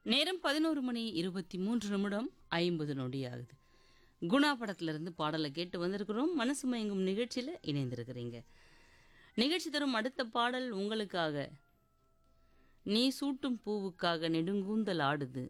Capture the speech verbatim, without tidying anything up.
நேரம் பதினொரு மணி இருபத்தி மூன்று நிமிடம் ஐம்பது நொடி ஆகுது. குணா படத்திலிருந்து பாடலை கேட்டு வந்திருக்கிறோம். மனசு மயங்கும் நிகழ்ச்சியில் இணைந்திருக்கிறீங்க. நிகழ்ச்சி தரும் அடுத்த பாடல் உங்களுக்காக. நீ சூட்டும் பூவுக்காக நெடுங்கூந்தல் ஆடுது,